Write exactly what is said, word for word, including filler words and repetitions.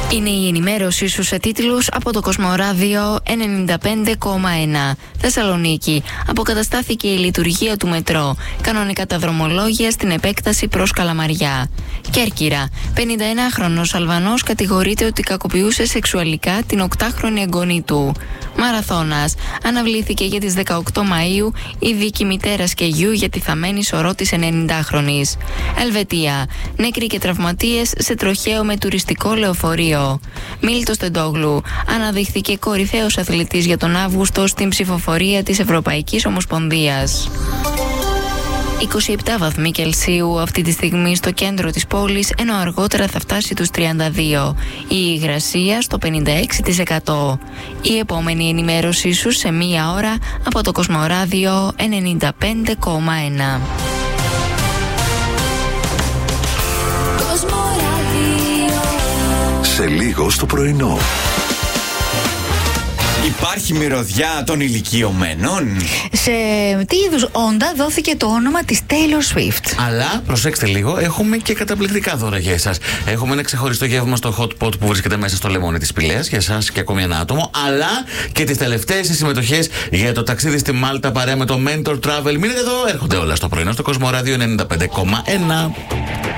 Είναι η ενημέρωσή σου σε τίτλους από το Κοσμοράδιο ενενήντα πέντε κόμμα ένα. Θεσσαλονίκη. Αποκαταστάθηκε η λειτουργία του μετρό. Κανονικά τα δρομολόγια στην επέκταση προς Καλαμαριά. Κέρκυρα. πενηνταενάχρονος Αλβανός κατηγορείται ότι κακοποιούσε σεξουαλικά την οκτάχρονη εγγονή του. Μαραθώνας. Αναβλήθηκε για τις δεκαοκτώ Μαΐου η δίκη μητέρας και γιου για τη θαμμένη σωρό της ενενηντάχρονης. Ελβετία. Νεκροί και τραυματίες σε τροχαίο με τουριστικό λεωφορείο. Μίλτος Τεντόγλου. Αναδείχθηκε κορυφαίος αθλητής για τον Αύγουστο στην ψηφοφορία της Ευρωπαϊκής Ομοσπονδίας. είκοσι επτά βαθμοί Κελσίου αυτή τη στιγμή στο κέντρο της πόλης, ενώ αργότερα θα φτάσει τους τριάντα δύο. Η υγρασία στο πενήντα έξι τοις εκατό. Η επόμενη ενημέρωσή σου σε μία ώρα από το Κοσμοράδιο ενενήντα πέντε κόμμα ένα. Σε λίγο στο πρωινό. Υπάρχει μυρωδιά των ηλικιωμένων. Σε τι είδους όντα δόθηκε το όνομα της Taylor Swift. Αλλά προσέξτε λίγο, έχουμε και καταπληκτικά δώρα για εσάς. Έχουμε ένα ξεχωριστό γεύμα στο hot pot που βρίσκεται μέσα στο λεμόνι της Πηλαίας για εσάς και ακόμη ένα άτομο. Αλλά και τις τελευταίες συμμετοχές για το ταξίδι στη Μάλτα παρέα με το Mentor Travel. Μείνετε εδώ, έρχονται όλα στο πρωινό στο Κοσμοράδιο ενενήντα πέντε κόμμα ένα.